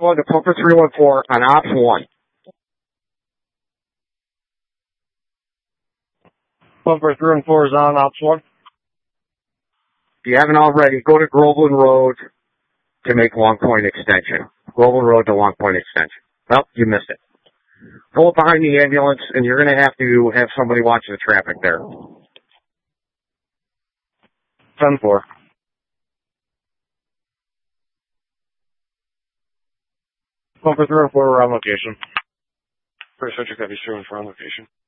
1 to Pumper 314 on Ops 1. Pumper 314 is on Ops 1. If you haven't already, go to Groveland Road to make Long Point Extension. Groveland Road to Long Point Extension. Well, you missed it. Go behind the ambulance, and you're going to have somebody watch the traffic there. 10-4. Pumper 314, we're on location. First subject that be showing for on location.